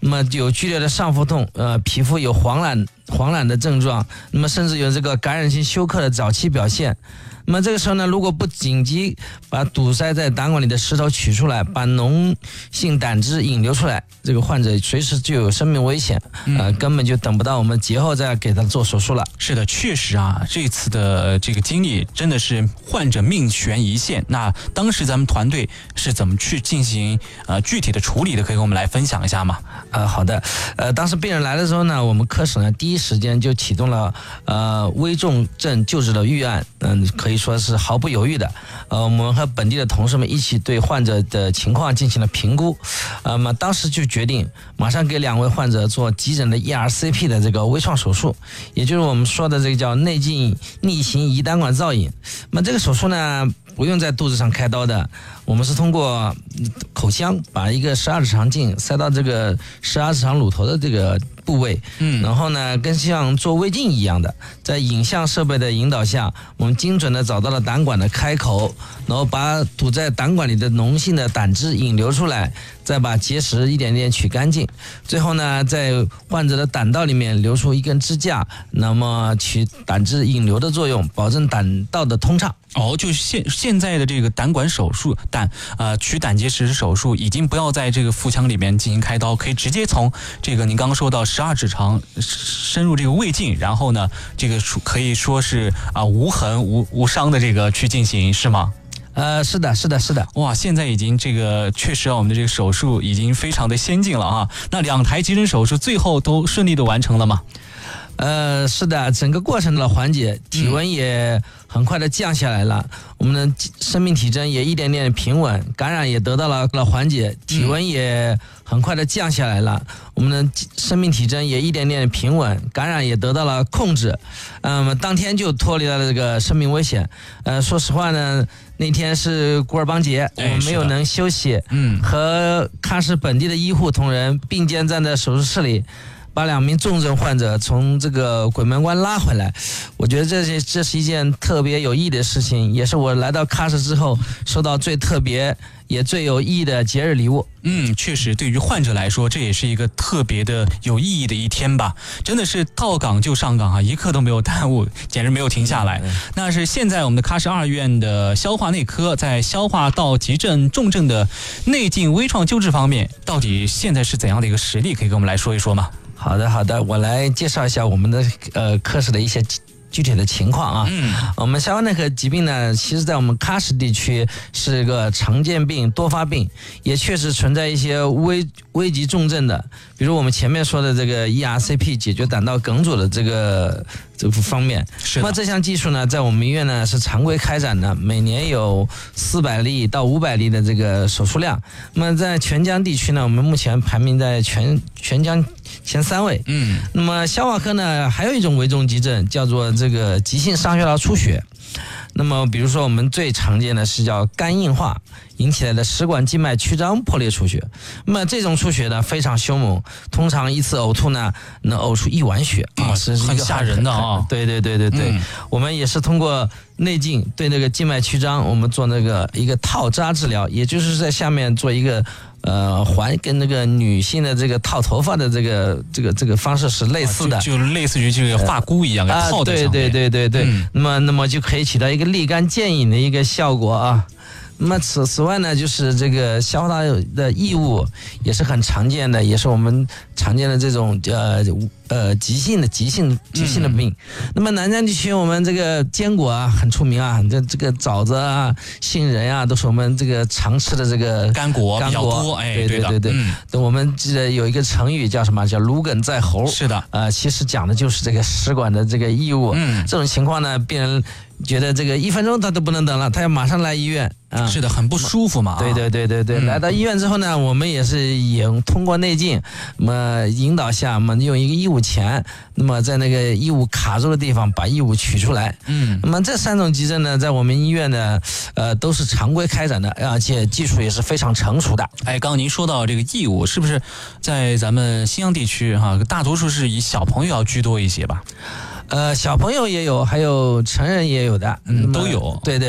那么有剧烈的上腹痛，皮肤有黄疸的症状，那么甚至有这个感染性休克的早期表现。那么这个时候呢，如果不紧急把堵塞在胆管里的石头取出来，把脓性胆汁引流出来，这个患者随时就有生命危险，根本就等不到我们节后再给他做手术了。 是的，确实啊，这次的这个经历真的是患者命悬一线。那当时咱们团队是怎么去进行具体的处理的？可以跟我们来分享一下吗？ 好的，当时病人来的时候呢，我们科室呢第一时间就启动了危重症救治的预案，可以说是毫不犹豫的。我们和本地的同事们一起对患者的情况进行了评估，当时就决定马上给2位患者做急诊的 ERCP 的这个微创手术，也就是我们说的这个叫内镜逆行胰胆管造影。那么这个手术呢，不用在肚子上开刀的，我们是通过口腔把一个12指肠镜塞到这个12指肠乳头的这个部位，然后呢，跟像做胃镜一样的，在影像设备的引导下，我们精准的找到了胆管的开口，然后把堵在胆管里的脓性的胆汁引流出来，再把结石一点点取干净，最后呢，在患者的胆道里面留出一根支架，那么起胆汁引流的作用，保证胆道的通畅。 就是现在的这个胆管手术，取胆结石手术已经不要在这个腹腔里面进行开刀，可以直接从这个您刚刚说到12指肠深入这个胃镜，然后呢，这个可以说是无痕无伤的这个去进行，是吗？ 是的。 哇，现在已经这个确实我们的这个手术已经非常的先进了啊。那2台急诊手术最后都顺利的完成了吗？ 是的，整个过程的缓解，体温也很快的降下来了，我们的生命体征也一点点平稳，感染也得到了缓解，体温也很快的降下来了，我们的生命体征也一点点平稳，感染也得到了控制，当天就脱离了这个生命危险。说实话呢，那天是古尔邦节，我们没有能休息，和喀什本地的医护同仁并肩站在手术室里，把2名重症患者从这个鬼门关拉回来，我觉得这是一件特别有意义的事情，也是我来到喀什之后收到最特别也最有意义的节日礼物。 确实，对于患者来说，这也是一个特别的有意义的一天吧。真的是到岗就上岗啊，一刻都没有耽误，简直没有停下来。那是现在我们的喀什2院的消化内科在消化道急症重症的内镜微创救治方面，到底现在是怎样的一个实力？可以跟我们来说一说吗？ 好的，我来介绍一下我们的科室的一些具体的情况啊。我们消化内科疾病呢，其实在我们喀什地区是一个常见病、多发病，也确实存在一些危急重症的，比如我们前面说的这个 ERCP 解决胆道梗阻的这个方面。那么这项技术呢，在我们医院呢是常规开展的，每年有400例到500例的这个手术量。那么在全疆地区呢，我们目前排名在全疆前3位。那么消化科呢，还有一种危重急症，叫做这个急性上穴道出血。那么比如说我们最常见的是叫肝硬化引起来的食管静脉曲张破裂出血。那么这种出血呢非常凶猛，通常一次呕吐呢能呕出1碗血是很吓人的啊。 对，我们也是通过内镜对那个静脉曲张，我们做那个一个套扎治疗，也就是在下面做一个环，跟那个女性的这个套头发的这个方式是类似的， 就类似于这个发箍一样给套在上面。 对。那么就可以起到一个立竿见影的一个效果啊。那么此外呢，就是这个消化道的异物也是很常见的，也是我们常见的这种急性的病。那么南疆地区我们这个坚果啊很出名啊，这个枣子啊、杏仁啊都是我们这个常吃的这个干果比较多。 对。我们记得有一个成语叫什么？叫芦梗在喉。 是的。 其实讲的就是这个食管的这个异物。这种情况呢，病人觉得这个1分钟他都不能等了，他要马上来医院。 是的，很不舒服嘛。 对。来到医院之后呢，我们也通过内镜，那么引导下，我们用一个异物钳，那么在那个异物卡住的地方把异物取出来。那么这3种急症呢，在我们医院呢，都是常规开展的，而且技术也是非常成熟的。 刚刚您说到这个异物，是不是在咱们新疆地区大多数是以小朋友要居多一些吧？ 小朋友也有，还有成人也有的， 都有。 对。